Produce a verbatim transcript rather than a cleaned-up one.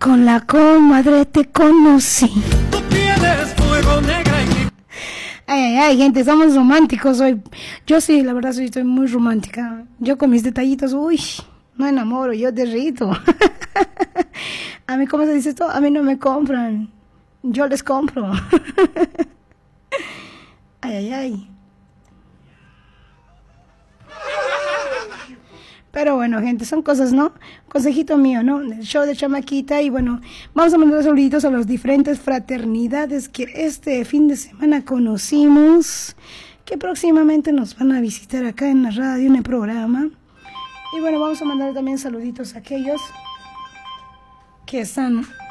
con la comadre te conocí. Tú tienes fuego negra y... Ay, ay, ay, gente, somos románticos hoy. Yo sí, la verdad, sí, estoy muy romántica. Yo con mis detallitos, uy, no enamoro, yo derrito. A mí, ¿cómo se dice esto? A mí no me compran, yo les compro. Ay, ay, ay. Pero bueno, gente, son cosas, ¿no? Consejito mío, ¿no? El show de chamaquita. Y bueno, vamos a mandar saluditos a las diferentes fraternidades que este fin de semana conocimos, que próximamente nos van a visitar acá en la radio, en el programa. Y bueno, vamos a mandar también saluditos a aquellos que están